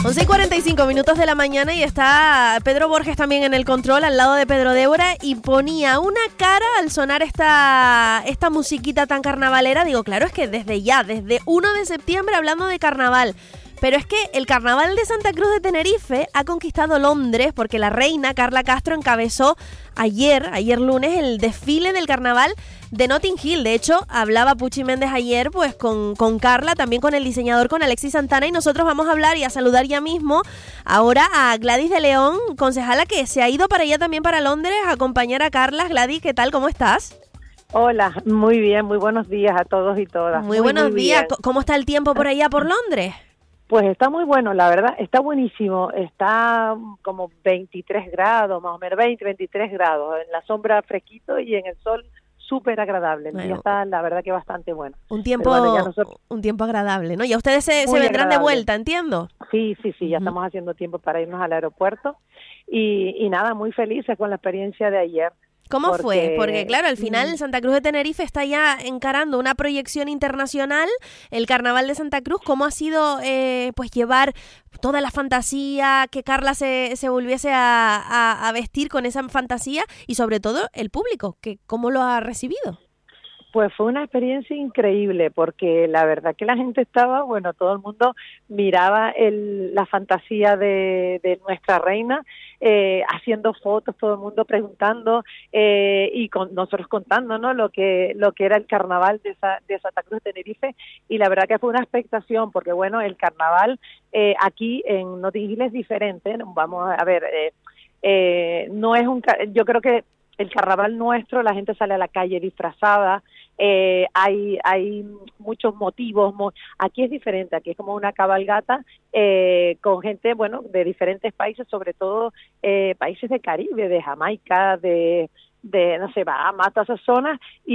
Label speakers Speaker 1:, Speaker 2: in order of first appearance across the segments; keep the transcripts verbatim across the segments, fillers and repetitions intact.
Speaker 1: once y cuarenta y cinco minutos de la mañana y está Pedro Borges también en el control, al lado de Pedro Débora, y ponía una cara al sonar esta, esta musiquita tan carnavalera. Digo, claro, es que desde ya, desde uno de septiembre hablando de carnaval. Pero es que el carnaval de Santa Cruz de Tenerife ha conquistado Londres porque la reina Carla Castro encabezó ayer, ayer lunes, el desfile del carnaval de Notting Hill. De hecho, hablaba Puchi Méndez ayer pues con, con Carla, también con el diseñador, con Alexis Santana, y nosotros vamos a hablar y a saludar ya mismo ahora a Gladys de León, concejala que se ha ido para allá también, para Londres, a acompañar a Carla. Gladys, ¿qué tal? ¿Cómo estás?
Speaker 2: Hola, muy bien, muy buenos días a todos y todas.
Speaker 1: Muy, muy buenos muy días. Bien. ¿Cómo está el tiempo por allá, por Londres?
Speaker 2: Pues está muy bueno, la verdad, está buenísimo, está como veintitrés grados, más o menos veinte, veintitrés grados, en la sombra fresquito y en el sol súper agradable. El bueno, día está, la verdad, que bastante bueno.
Speaker 1: Un tiempo bueno, nosotros... un tiempo agradable, ¿no? Ya ustedes se, se vendrán agradable. de vuelta, ¿entiendo?
Speaker 2: Sí, sí, sí, ya uh-huh. estamos haciendo tiempo para irnos al aeropuerto y, y nada, muy felices con la experiencia de ayer.
Speaker 1: ¿Cómo
Speaker 2: porque,
Speaker 1: fue? Porque claro, al final Santa Cruz de Tenerife está ya encarando una proyección internacional, el Carnaval de Santa Cruz. ¿Cómo ha sido eh, pues llevar toda la fantasía, que Carla se, se volviese a, a, a vestir con esa fantasía y sobre todo el público, que cómo lo ha recibido?
Speaker 2: Pues fue una experiencia increíble porque la verdad que la gente estaba, bueno, todo el mundo miraba el, la fantasía de, de nuestra reina, eh, haciendo fotos, todo el mundo preguntando eh, y con nosotros contando, ¿no? Lo que lo que era el carnaval de, esa, de Santa Cruz de Tenerife, y la verdad que fue una expectación porque bueno, el carnaval eh, aquí en Notting Hill es diferente, ¿no? Vamos a ver, eh, eh, no es un, yo creo que el carnaval nuestro, la gente sale a la calle disfrazada, eh, hay hay muchos motivos, mo- aquí es diferente, aquí es como una cabalgata eh, con gente, bueno, de diferentes países, sobre todo eh, países de Caribe, de Jamaica, de, de no sé, Bahamas, todas esas zonas,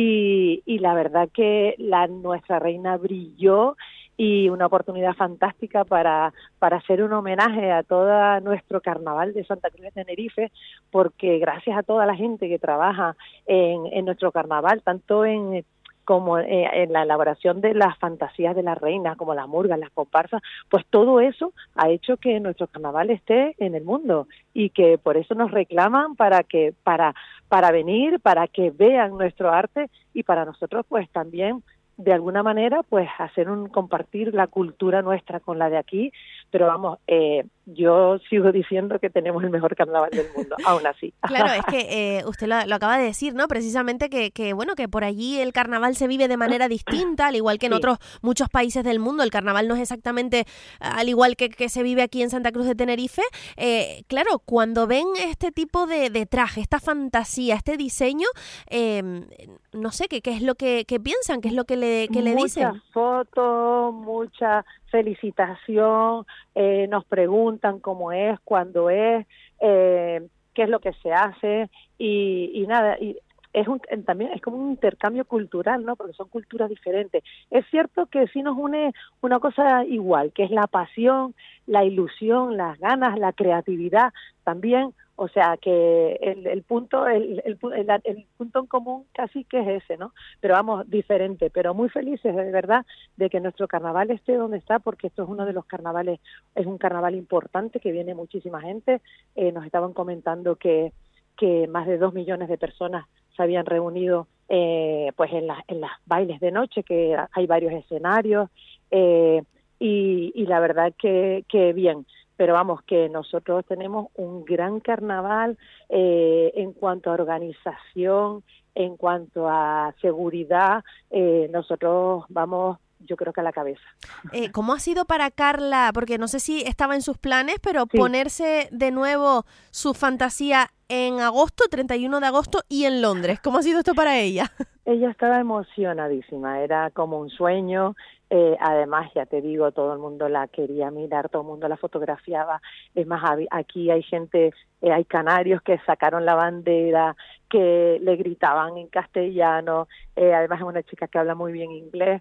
Speaker 2: y, y la verdad que la nuestra reina brilló, y una oportunidad fantástica para, para hacer un homenaje a todo nuestro carnaval de Santa Cruz de Tenerife, porque gracias a toda la gente que trabaja en, en nuestro carnaval, tanto en como eh, en la elaboración de las fantasías de las reinas, como las murgas, las comparsas, pues todo eso ha hecho que nuestro carnaval esté en el mundo y que por eso nos reclaman para que para para venir, para que vean nuestro arte y para nosotros pues también de alguna manera pues hacer un compartir la cultura nuestra con la de aquí, pero vamos, eh, yo sigo diciendo que tenemos el mejor carnaval del mundo, aún así.
Speaker 1: Claro, es que eh, usted lo, lo acaba de decir, ¿no? Precisamente que, que, bueno, que por allí el carnaval se vive de manera distinta, al igual que en sí. otros muchos países del mundo. El carnaval no es exactamente al igual que, que se vive aquí en Santa Cruz de Tenerife. Eh, claro, cuando ven este tipo de, de traje, esta fantasía, este diseño, eh, no sé, ¿qué, qué es lo que, que piensan? ¿Qué es lo que le, que le dicen?
Speaker 2: Muchas fotos, mucha felicitación, eh, nos preguntan cómo es, cuándo es, eh, qué es lo que se hace y, y nada, y es un, también es como un intercambio cultural, ¿no? Porque son culturas diferentes. Es cierto que sí nos une una cosa igual, que es la pasión, la ilusión, las ganas, la creatividad también. O sea que el, el punto el, el, el, el punto en común casi que es ese, ¿no? Pero vamos, diferente, pero muy felices de verdad de que nuestro carnaval esté donde está, porque esto es uno de los carnavales, es un carnaval importante que viene muchísima gente. Eh, nos estaban comentando que, que más de dos millones de personas se habían reunido eh, pues en las en las bailes de noche, que hay varios escenarios eh, y, y la verdad que, que bien. Pero vamos, que nosotros tenemos un gran carnaval eh, en cuanto a organización, en cuanto a seguridad, eh, nosotros vamos, yo creo que a la cabeza.
Speaker 1: Eh, ¿Cómo ha sido para Carla? Porque no sé si estaba en sus planes, pero
Speaker 2: sí.
Speaker 1: ponerse de nuevo su fantasía en agosto, treinta y uno de agosto, y en Londres. ¿Cómo ha sido esto para ella?
Speaker 2: Ella estaba emocionadísima, era como un sueño. Eh, además, ya te digo, todo el mundo la quería mirar, todo el mundo la fotografiaba. Es más, aquí hay gente, eh, hay canarios que sacaron la bandera, que le gritaban en castellano. Eh, además, es una chica que habla muy bien inglés.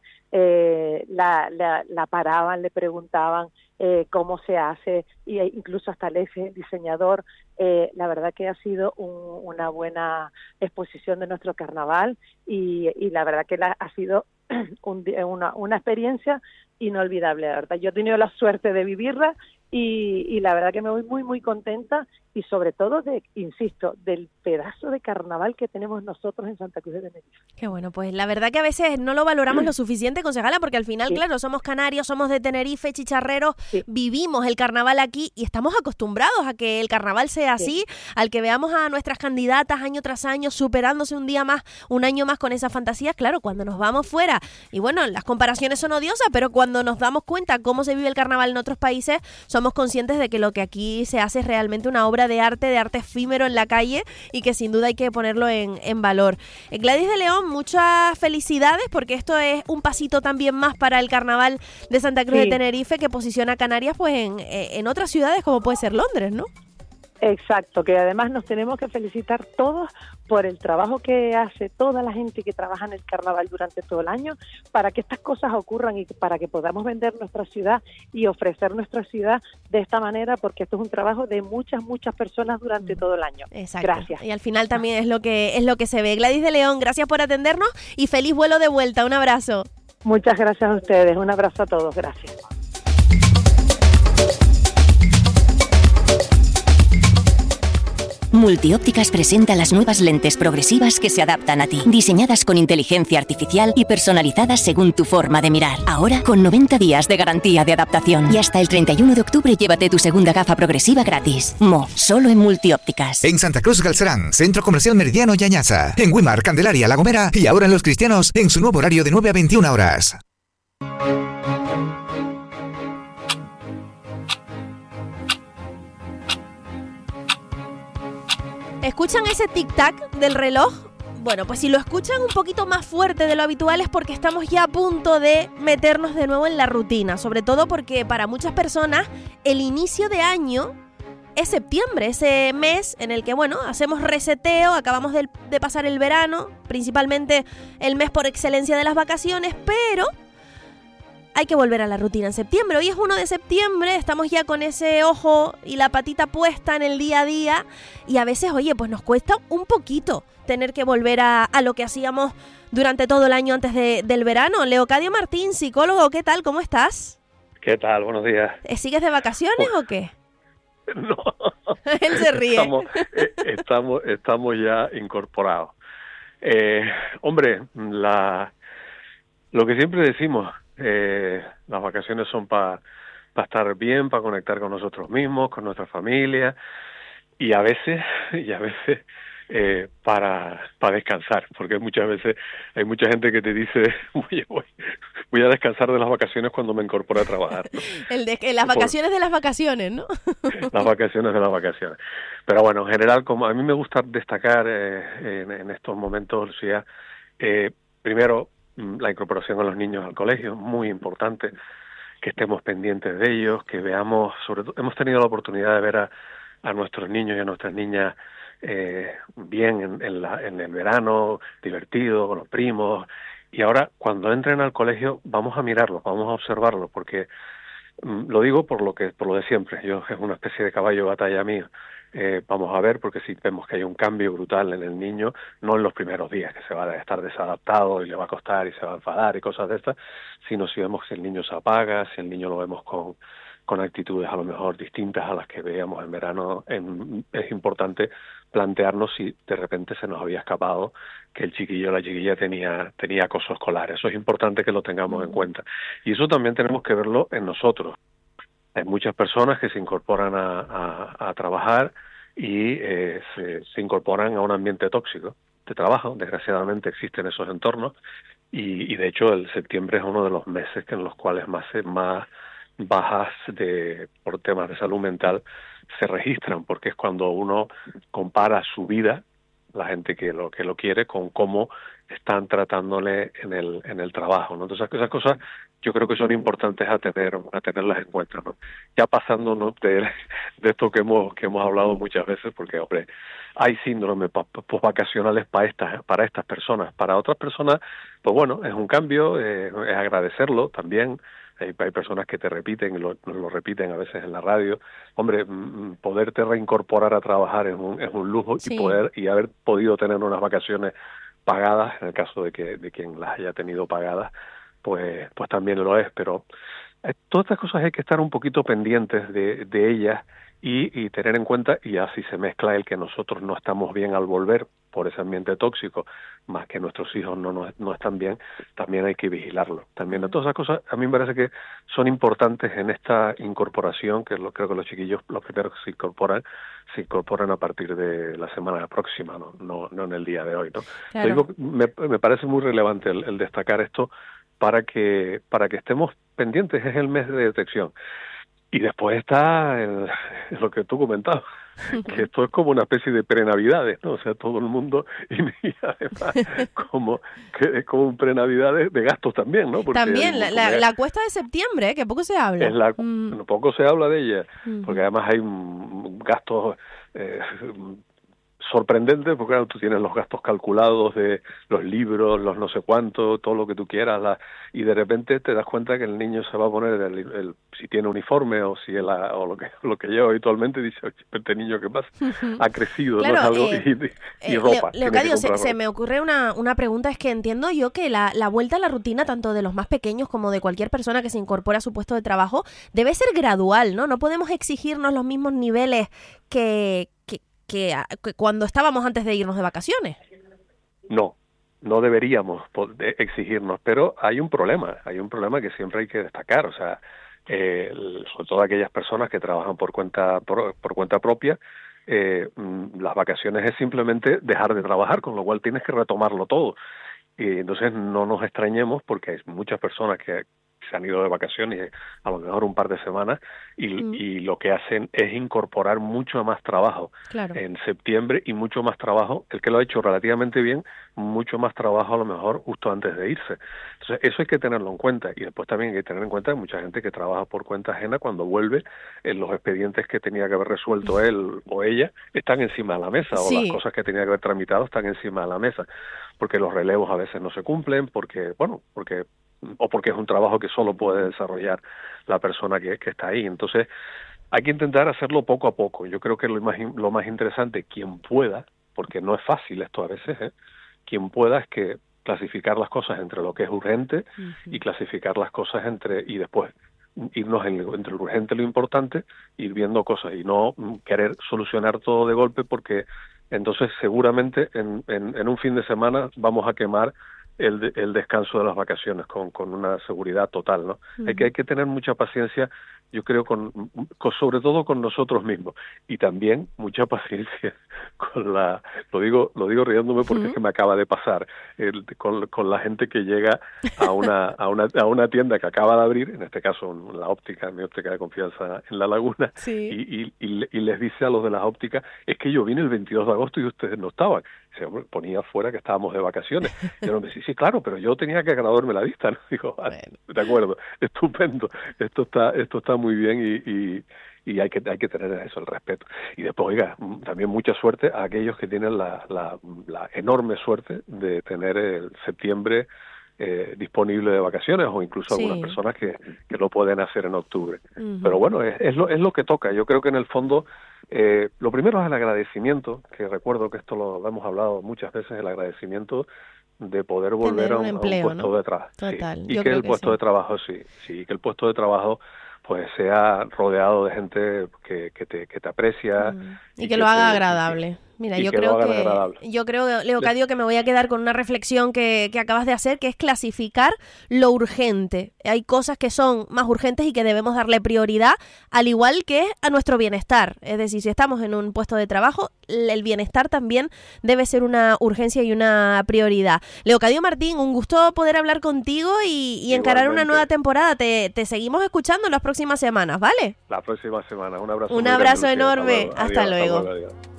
Speaker 2: Eh, la, la, la paraban, le preguntaban eh, cómo se hace, y incluso hasta el ex diseñador. Eh, la verdad que ha sido un, una buena exposición de nuestro carnaval y, y la verdad que la, ha sido un, una, una experiencia inolvidable, la verdad. Yo he tenido la suerte de vivirla y, y la verdad que me voy muy, muy contenta y sobre todo, de, insisto, del pedazo de carnaval que tenemos nosotros en Santa Cruz de Tenerife.
Speaker 1: Qué bueno, pues la verdad que a veces no lo valoramos lo suficiente, concejala, porque al final, sí. claro, somos canarios, somos de Tenerife, chicharreros, sí. vivimos el carnaval aquí y estamos acostumbrados a que el carnaval sea así, sí. al que veamos a nuestras candidatas año tras año superándose un día más, un año más con esas fantasías. Claro, cuando nos vamos fuera, y bueno, las comparaciones son odiosas, pero cuando nos damos cuenta cómo se vive el carnaval en otros países, somos conscientes de que lo que aquí se hace es realmente una obra de arte, de arte efímero en la calle y que sin duda hay que ponerlo en, en valor. Eh, Gladys de León, muchas felicidades porque esto es un pasito también más para el carnaval de Santa Cruz sí. de Tenerife, que posiciona a Canarias pues en, en otras ciudades como puede ser Londres, ¿no?
Speaker 2: Exacto, que además nos tenemos que felicitar todos por el trabajo que hace toda la gente que trabaja en el carnaval durante todo el año para que estas cosas ocurran y para que podamos vender nuestra ciudad y ofrecer nuestra ciudad de esta manera, porque esto es un trabajo de muchas, muchas personas durante todo el año.
Speaker 1: Exacto.
Speaker 2: Gracias.
Speaker 1: Y al final también es lo que, es lo que se ve. Gladys de León, gracias por atendernos y feliz vuelo de vuelta. Un abrazo.
Speaker 2: Muchas gracias a ustedes. Un abrazo a todos. Gracias.
Speaker 3: Multiópticas presenta las nuevas lentes progresivas que se adaptan a ti, diseñadas con inteligencia artificial y personalizadas según tu forma de mirar. Ahora con noventa días de garantía de adaptación y hasta el treinta y uno de octubre llévate tu segunda gafa progresiva gratis. Mo, solo en Multiópticas.
Speaker 4: En Santa Cruz Galcerán, Centro Comercial Meridiano y Añaza. En Güímar, Candelaria, La Gomera y ahora en Los Cristianos en su nuevo horario de nueve a veintiuna horas.
Speaker 1: ¿Escuchan ese tic-tac del reloj? Bueno, pues si lo escuchan un poquito más fuerte de lo habitual es porque estamos ya a punto de meternos de nuevo en la rutina, sobre todo porque para muchas personas el inicio de año es septiembre, ese mes en el que, bueno, hacemos reseteo, acabamos de, de pasar el verano, principalmente el mes por excelencia de las vacaciones, pero hay que volver a la rutina en septiembre. Hoy es uno de septiembre, estamos ya con ese ojo y la patita puesta en el día a día y a veces, oye, pues nos cuesta un poquito tener que volver a, a lo que hacíamos durante todo el año antes de, del verano. Leocadio Martín, psicólogo, ¿qué tal? ¿Cómo estás?
Speaker 5: ¿Qué tal? Buenos días.
Speaker 1: ¿Sigues de vacaciones pues, o qué?
Speaker 5: No.
Speaker 1: Él se ríe.
Speaker 5: Estamos, estamos, estamos ya incorporados. Eh, hombre, la, lo que siempre decimos, Eh, las vacaciones son para pa estar bien, para conectar con nosotros mismos, con nuestra familia y a veces y a veces eh, para para descansar, porque muchas veces hay mucha gente que te dice oye, voy, voy a descansar de las vacaciones cuando me incorpore a trabajar, ¿no?
Speaker 1: El de, las vacaciones Por, de las vacaciones, ¿no?
Speaker 5: Las vacaciones de las vacaciones. Pero bueno, en general, como a mí me gusta destacar eh, en, en estos momentos, Lucía, eh, primero la incorporación a los niños al colegio, muy importante que estemos pendientes de ellos, que veamos, sobre todo, hemos tenido la oportunidad de ver a, a nuestros niños y a nuestras niñas eh, bien en, en, la, en el verano, divertidos, con los primos, y ahora cuando entren al colegio vamos a mirarlos, vamos a observarlos, porque mm, lo digo por lo que por lo de siempre, yo es una especie de caballo de batalla mío. Eh, vamos a ver, porque si vemos que hay un cambio brutal en el niño, no en los primeros días, que se va a estar desadaptado y le va a costar y se va a enfadar y cosas de estas, sino si vemos que el niño se apaga, si el niño lo vemos con, con actitudes a lo mejor distintas a las que veíamos en verano, en, es importante plantearnos si de repente se nos había escapado que el chiquillo o la chiquilla tenía, tenía acoso escolar. Eso es importante que lo tengamos en cuenta. Y eso también tenemos que verlo en nosotros. Hay muchas personas que se incorporan a, a, a trabajar y eh, se, se incorporan a un ambiente tóxico de trabajo. Desgraciadamente existen esos entornos y, y de hecho el septiembre es uno de los meses en los cuales más, más bajas de por temas de salud mental se registran, porque es cuando uno compara su vida, la gente que lo que lo quiere, con cómo están tratándole en el en el trabajo, ¿no? Entonces esas cosas yo creo que son importantes a tener a tenerlas en cuenta, ¿no? Ya pasándonos de, de esto que hemos que hemos hablado muchas veces, porque hombre, hay síndromes posvacacionales para estas para estas personas, para otras personas, pues bueno, es un cambio, eh, es agradecerlo también. Hay, hay personas que te repiten, y lo, lo repiten a veces en la radio. Hombre, m- poderte reincorporar a trabajar es un, es un lujo, sí. y poder y haber podido tener unas vacaciones pagadas, en el caso de que de quien las haya tenido pagadas, pues pues también lo es. Pero todas estas cosas hay que estar un poquito pendientes de, de ellas y, y tener en cuenta, y así se mezcla el que nosotros no estamos bien al volver por ese ambiente tóxico, más que nuestros hijos no, no, no están bien, también hay que vigilarlo. También de todas esas cosas, a mí me parece que son importantes en esta incorporación, que lo, creo que los chiquillos, los primeros que se incorporan, se incorporan a partir de la semana próxima, no, no, no en el día de hoy, ¿no?
Speaker 1: Claro.
Speaker 5: Digo, me, me parece muy relevante el, el destacar esto para que, para que estemos pendientes, es el mes de detección. Y después está el, lo que tú comentabas, que esto es como una especie de prenavidades, ¿no? O sea, todo el mundo, y, y además como que es como un prenavidades de gastos también, ¿no? Porque
Speaker 1: también, la, la, la cuesta de septiembre, ¿eh? Que poco se habla.
Speaker 5: Es la,
Speaker 1: mm.
Speaker 5: Poco se habla de ella,
Speaker 1: Mm.
Speaker 5: porque además hay un gastos eh, sorprendentes, porque claro, tú tienes los gastos calculados de los libros, los no sé cuánto, todo lo que tú quieras, la, y de repente te das cuenta que el niño se va a poner el, el si tiene uniforme o si el, o lo que lo que lleva habitualmente, dice, este niño que más ha crecido,
Speaker 1: claro,
Speaker 5: ¿no? Es algo,
Speaker 1: eh,
Speaker 5: y, y, y
Speaker 1: eh,
Speaker 5: ropa.
Speaker 1: Leo, Leocadio, se, se me ocurre una, una pregunta, es que entiendo yo que la, la vuelta a la rutina, tanto de los más pequeños como de cualquier persona que se incorpora a su puesto de trabajo, debe ser gradual, ¿no? No podemos exigirnos los mismos niveles que, que, que, que cuando estábamos antes de irnos de vacaciones.
Speaker 5: No, no deberíamos poder exigirnos, pero hay un problema, hay un problema que siempre hay que destacar, o sea, eh, sobre todo aquellas personas que trabajan por cuenta por, por cuenta propia, eh, las vacaciones es simplemente dejar de trabajar, con lo cual tienes que retomarlo todo. Y entonces no nos extrañemos porque hay muchas personas que se han ido de vacaciones a lo mejor un par de semanas y, mm. y lo que hacen es incorporar mucho más trabajo
Speaker 1: claro.
Speaker 5: en septiembre y mucho más trabajo, el que lo ha hecho relativamente bien, mucho más trabajo a lo mejor justo antes de irse. Entonces eso hay que tenerlo en cuenta y después también hay que tener en cuenta que mucha gente que trabaja por cuenta ajena cuando vuelve, en los expedientes que tenía que haber resuelto él o ella están encima de la mesa
Speaker 1: sí.
Speaker 5: o las cosas que tenía que haber tramitado están encima de la mesa porque los relevos a veces no se cumplen, porque, bueno, porque o porque es un trabajo que solo puede desarrollar la persona que, que está ahí. Entonces, hay que intentar hacerlo poco a poco. Yo creo que lo más, lo más interesante, quien pueda, porque no es fácil esto a veces, ¿eh? Quien pueda es que clasificar las cosas entre lo que es urgente uh-huh. y clasificar las cosas entre, y después irnos en, entre lo urgente y lo importante, ir viendo cosas y no querer solucionar todo de golpe porque entonces seguramente en, en, en un fin de semana vamos a quemar El, de, el descanso de las vacaciones con, con una seguridad total, ¿no? Uh-huh. Hay que hay que tener mucha paciencia, yo creo, con, con sobre todo con nosotros mismos y también mucha paciencia con la, lo digo lo digo riéndome porque uh-huh. es que me acaba de pasar el, con, con la gente que llega a una a una a una tienda que acaba de abrir, en este caso la óptica, mi óptica de confianza en La Laguna,
Speaker 1: sí.
Speaker 5: y, y, y, y les dice a los de las ópticas, es que yo vine el veintidós de agosto y ustedes no estaban. Se ponía afuera que estábamos de vacaciones. Yo me decía, sí, claro, pero yo tenía que graduarme la vista, ¿no? Digo, ah, bueno. De acuerdo, estupendo, esto está esto está muy bien y, y, y hay que hay que tener eso, el respeto. Y después, oiga, también mucha suerte a aquellos que tienen la, la, la enorme suerte de tener el septiembre eh, disponible de vacaciones o incluso
Speaker 1: sí.
Speaker 5: algunas personas que, que lo pueden hacer en octubre.
Speaker 1: Uh-huh.
Speaker 5: Pero bueno, es, es, lo, es lo que toca. Yo creo que en el fondo Eh, lo primero es el agradecimiento, que recuerdo que esto lo, lo hemos hablado muchas veces, el agradecimiento de poder volver a un,
Speaker 1: empleo,
Speaker 5: a un puesto
Speaker 1: ¿no?
Speaker 5: de trabajo.
Speaker 1: Total.
Speaker 5: Sí. Y
Speaker 1: Yo
Speaker 5: que
Speaker 1: creo
Speaker 5: el
Speaker 1: que
Speaker 5: puesto
Speaker 1: sí.
Speaker 5: de trabajo, sí, sí, que el puesto de trabajo pues sea rodeado de gente que, que, te, que te aprecia.
Speaker 1: Mm. Y, y que, que lo haga te, agradable. Mira, yo creo que yo creo, Leocadio, que me voy a quedar con una reflexión que, que acabas de hacer, que es clasificar lo urgente. Hay cosas que son más urgentes y que debemos darle prioridad, al igual que a nuestro bienestar. Es decir, si estamos en un puesto de trabajo, el bienestar también debe ser una urgencia y una prioridad. Leocadio Martín, un gusto poder hablar contigo y, y encarar una nueva temporada. Te, te seguimos escuchando en las próximas semanas, ¿vale?
Speaker 5: La próxima semana. Un abrazo.
Speaker 1: Un abrazo enorme. Hasta luego. Hasta luego.
Speaker 5: Adiós, adiós.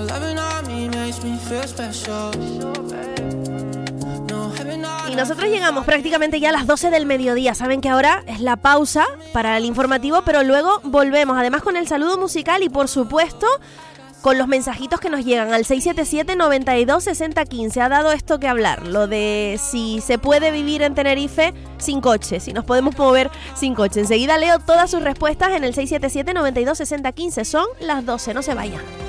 Speaker 1: Y nosotros llegamos prácticamente ya a las doce del mediodía. Saben que ahora es la pausa para el informativo, pero luego volvemos, además con el saludo musical y por supuesto con los mensajitos que nos llegan al seis siete siete, noventa y dos, sesenta, quince. Ha dado esto que hablar, lo de si se puede vivir en Tenerife sin coche, si nos podemos mover sin coche. Enseguida leo todas sus respuestas en el seis siete siete, noventa y dos, sesenta, quince. Son las doce, no se vayan.